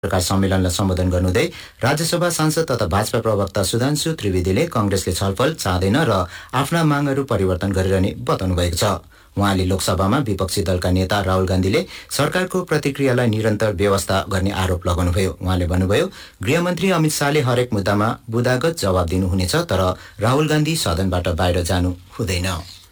पत्रकार सम्मेलनलाई सम्बोधन गर्नुहुँदै राज्यसभा सांसद तथा भाजपा प्रवक्ता सुधांशु त्रिवेदीले कांग्रेसले छलफल चाहँदैन र आफ्ना मागहरू परिवर्तन गरिरहने बताउनु भएको छ। उहाँले लोकसभामा विपक्षी दलका नेता राहुल गान्धीले सरकारको प्रतिक्रियालाई निरन्तर व्यवस्था गर्ने आरोप लगाउनुभयो। उहाँले भन्नुभयो, गृहमन्त्री अमित शाहले हरेक मुद्दामा बुदागत जवाब दिनुहुनेछ, तर राहुल गान्धी सदनबाट बाहिर जानु हुँदैन।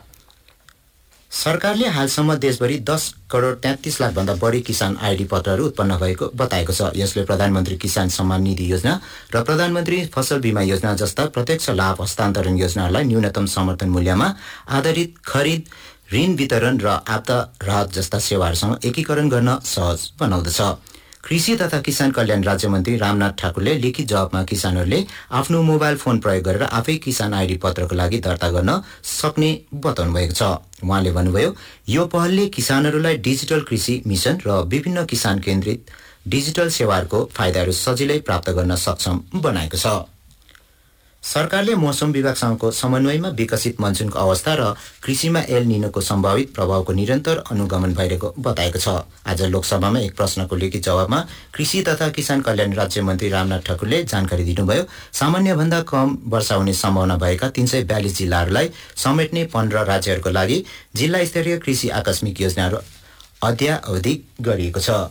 सरकारले हालसम्म देशभरि 10 करोड 33 लाख भन्दा बढी किसान आईडी पत्रहरू उत्पन्न भएको बताएको छ। यसले प्रधानमन्त्री किसान सम्मान निधि योजना र प्रधानमन्त्री फसल बीमा योजना जस्ता प्रत्यक्ष लाभ हस्तान्तरण योजनाहरूलाई न्यूनतम समर्थन मूल्यमा आधारित खरिद, ऋण वितरण र आपदा राहत जस्ता सेवाहरूसँग एकीकरण गर्न सहज बनाउँदछ। कृषि तथा किसान कल्याण राज्य मन्त्री रामनाथ ठाकुरले लिखित जवाबमा किसानहरूले आफ्नो मोबाइल फोन प्रयोग गरेर आफै किसान आईडी पत्रको लागि दर्ता गर्न सक्ने बताउनु भएको छ। उहाँले भन्नुभयो, यो पहलले किसानहरूलाई डिजिटल कृषि मिशन र विभिन्न किसान केन्द्रित डिजिटल सेवाहरूको फाइदाहरू सजिलै प्राप्त गर्न सक्षम बनाएको छ। सरकारले मौसम विभागसँगको समन्वयमा विकसित मनसुनको अवस्था र कृषिमा एल निनोको सम्भावित प्रभावको निरन्तर अनुगमन भइरहेको बताएको छ। आज लोकसभामा एक प्रश्नको लिखित जवाबमा कृषि तथा किसान कल्याण राज्य मन्त्री रामनाथ ठाकुरले जानकारी दिनुभयो, सामान्यभन्दा कम वर्षा हुने सम्भावना भएका 342 जिल्लाहरूलाई समेट्ने 15 राज्यहरूको लागि जिल्ला स्तरीय कृषि आकस्मिक योजनाहरू अद्यावधि गरिएको छ।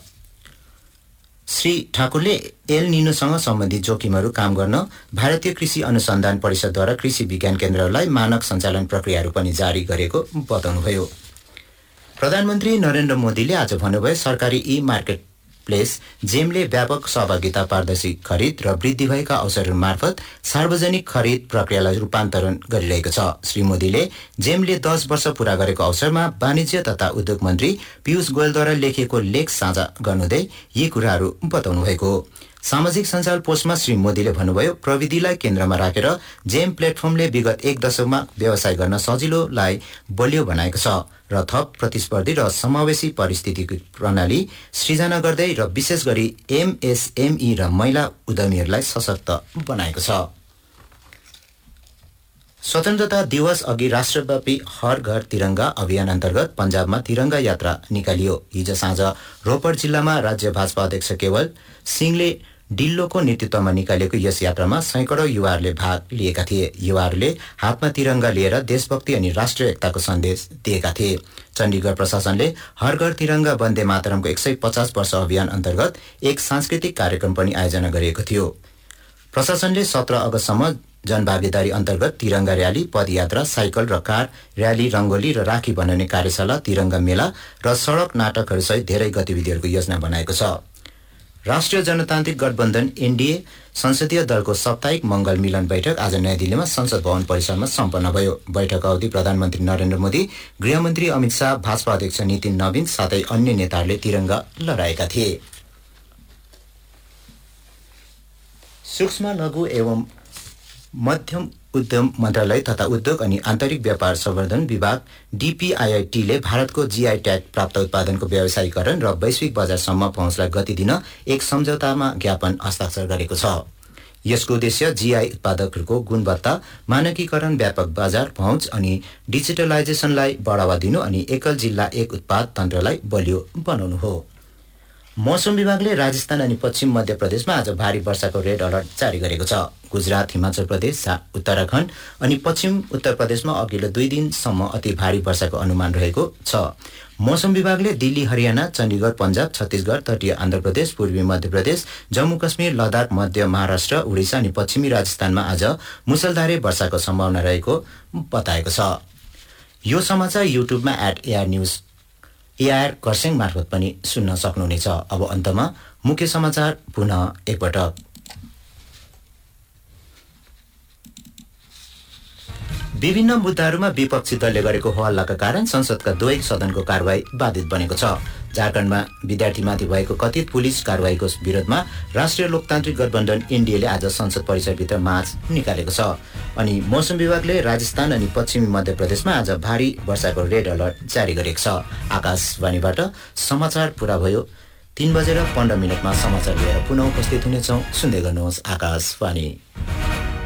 श्री ठाकुरले एल निनोसँग सम्बन्धित जोखिमहरू काम गर्न भारतीय कृषि अनुसन्धान परिषदद्वारा कृषि विज्ञान केन्द्रहरूलाई मानक सञ्चालन प्रक्रियाहरू पनि जारी गरेको बताउनुभयो। प्रधानमन्त्री नरेन्द्र मोदीले आज भन्नुभयो, सरकारी ई मार्केट प्लेस जेमले व्यापक सहभागिता, पारदर्शी खरिद र वृद्धि भएका अवसरहरू मार्फत सार्वजनिक खरिद प्रक्रियालाई रूपान्तरण गरिरहेको छ। श्री मोदीले जेमले 10 वर्ष पूरा गरेको अवसरमा वाणिज्य तथा उद्योग मन्त्री पीयूष गोयलद्वारा लेखिएको लेख साझा गर्नुहुँदै यी कुराहरू बताउनु भएको हो। सामाजिक सञ्जाल पोस्टमा श्री मोदीले भन्नुभयो, प्रविधिलाई केन्द्रमा राखेर जेम प्लेटफर्मले विगत 1 दशकमा व्यवसाय गर्न सजिलोलाई बलियो बनाएको छ र थप प्रतिस्पर्धी र समावेशी पारिस्थितिकी प्रणाली सृजना गर्दै र विशेष गरी एमएसएमई र महिला उद्यमीहरूलाई सशक्त बनाएको छ। स्वतन्त्रता दिवस अघि राष्ट्रव्यापी हर घर तिरंगा अभियान अन्तर्गत पञ्जाबमा तिरंगा यात्रा निकालियो। हिजो साँझ रोपड़ जिल्लामा राज्य भाजपा अध्यक्ष केवल सिंहले डिल्लोको नेतृत्वमा निकालेको यस यात्रामा सैकडौं युवाहरूले भाग लिएका थिए। युवाहरूले हातमा तिरंगा लिएर देशभक्ति अनि राष्ट्रिय एकताको सन्देश दिएका थिए। चण्डीगढ प्रशासनले हर घर तिरंगा वन्दे मातरमको 150 वर्ष अभियान अन्तर्गत एक सांस्कृतिक कार्यक्रम पनि आयोजना गरिएको थियो। प्रशासनले 17 अगस्तसम्म जनभागीदारी अन्तर्गत तिरंगा र्याली, पदयात्रा, साइकल र कार र्याली, रंगोली र राखी बनाउने कार्यशाला, तिरंगा मेला र सड़क नाटकहरूसहित धेरै गतिविधिहरूको योजना बनाएको छ। राष्ट्रिय जनतान्त्रिक गठबन्धन एनडीए संसदीय दलको साप्ताहिक मंगल मिलन बैठक आज नयाँ दिल्लीमा संसद भवन परिसरमा सम्पन्न भयो। बैठक अवधि प्रधानमन्त्री नरेन्द्र मोदी, गृहमन्त्री अमित शाह, भाजपा अध्यक्ष नितिन नवीन साथै अन्य नेताहरूले तिरंगा लहराएका थिए। सूक्ष्म लघु एवं मध्यम उद्यम मन्त्रालय तथा उद्योग अनि आन्तरिक व्यापार संवर्धन विभाग डीपीआईआईटीले भारतको जीआई ट्याग प्राप्त उत्पादनको व्यावसायीकरण र वैश्विक बजारसम्म पहुँचलाई गति दिन एक सम्झौतामा ज्ञापन हस्ताक्षर गरेको छ। यसको उद्देश्य जीआई उत्पादकहरूको गुणवत्ता, मानकीकरण, व्यापक बजार पहुँच अनि डिजिटलाइजेसनलाई बढ़ावा दिनु अनि एकल जिल्ला एक उत्पाद तन्त्रलाई बलियो बनाउनु हो। मौसम विभागले राजस्थान अनि पश्चिम मध्य प्रदेशमा आज भारी वर्षाको रेड अलर्ट जारी गरेको छ। गुजरात, हिमाचल प्रदेश, उत्तराखण्ड अनि पश्चिम उत्तर प्रदेशमा अघिल्लो 2 दिनसम्म अति भारी वर्षाको अनुमान रहेको छ। मौसम विभागले दिल्ली, हरियाणा, चण्डीगढ, पञ्जाब, छत्तीसगढ, तटीय आन्ध्र प्रदेश, पूर्वी मध्य प्रदेश, जम्मू कश्मीर, लद्दाख, मध्य महाराष्ट्र, उडिसा अनि पश्चिमी राजस्थानमा आज मुसलधारे वर्षाको सम्भावना रहेको बताएको छ। यो समाचार युट्युबमा @AR News AR खरसाङ मार्फत पनि सुन्न सक्नुहुनेछ। अब अन्तमा मुख्य समाचार पुनः एकपटक। विभिन्न मुद्दाहरूमा विपक्षी दलले गरेको हल्लाका कारण संसदका दुवै सदनको कारबाही बाधित बनेको छ। झारखण्डमा विद्यार्थीमाथि भएको कथित पुलिस कारबाहीको विरोधमा राष्ट्रिय लोकतान्त्रिक गठबन्धन एनडीएले आज संसद परिसरभित्र मार्च निकालेको छ। अनि मौसम विभागले राजस्थान अनि पश्चिमी मध्य प्रदेशमा आज भारी वर्षाको रेड अलर्ट जारी गरेको छ। आकाशवाणीबाट समाचार पूरा भयो। 3:15 समाचार लिएर पुनः उपस्थित हुनेछौँ। सुन्दै गर्नुहोस् आकाशवाणी।